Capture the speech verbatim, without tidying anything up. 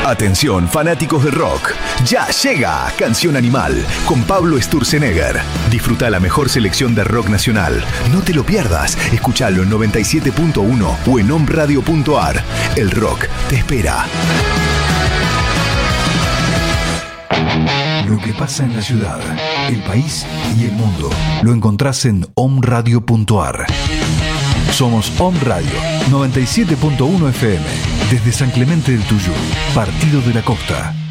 Atención, fanáticos del rock. Ya llega Canción Animal con Pablo Sturzenegger. Disfruta la mejor selección de rock nacional. No te lo pierdas. Escuchalo en noventa y siete punto uno o en omradio punto ar. El rock te espera. Lo que pasa en la ciudad, el país y el mundo lo encontrás en omradio punto ar. Somos Om Radio noventa y siete punto uno F M desde San Clemente del Tuyú, Partido de la Costa.